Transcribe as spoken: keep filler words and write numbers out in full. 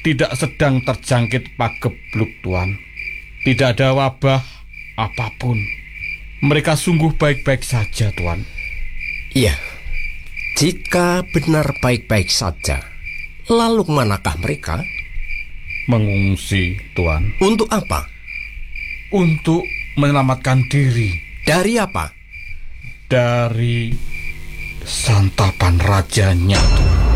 tidak sedang terjangkit pagebluk, Tuan. Tidak ada wabah apapun. Mereka sungguh baik-baik saja, Tuan. Iya, jika benar baik-baik saja, lalu manakah mereka? Mengungsi, Tuan. Untuk apa? Untuk menyelamatkan diri. Dari apa? Dari santapan rajanya, Tuan.